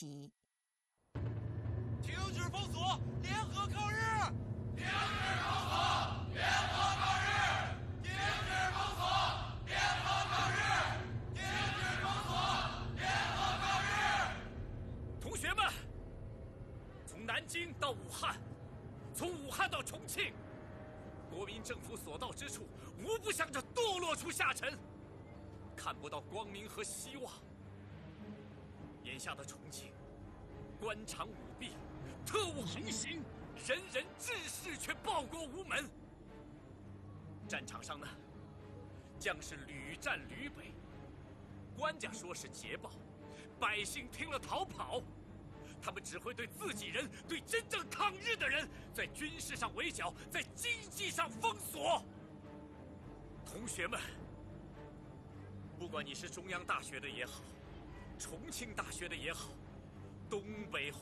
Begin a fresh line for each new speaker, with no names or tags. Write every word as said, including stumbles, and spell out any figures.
起。
停止封锁，联合抗日！
停止封锁，联合抗日！停止封锁，联合抗日！停止封锁，联合抗日！
同学们，从南京到武汉，从武汉到重庆，国民政府所到之处，无不向着堕落处下沉，看不到光明和希望。眼下的重庆，官场舞弊，特务横行，人人志士却报国无门。战场上呢，将士屡战屡北，官家说是捷报，百姓听了逃跑。他们只会对自己人、对真正抗日的人，在军事上围剿，在经济上封锁。同学们，不管你是中央大学的也好，重庆大学的也好，东北